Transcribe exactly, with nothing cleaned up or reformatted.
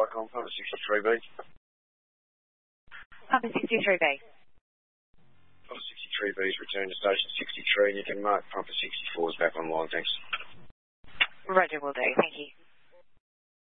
com, pumper sixty-three B. Pumper sixty-three B. Pumper sixty-three B is returned to station sixty-three, and you can mark pumper sixty-four is back online, thanks. Roger, will do. Thank you.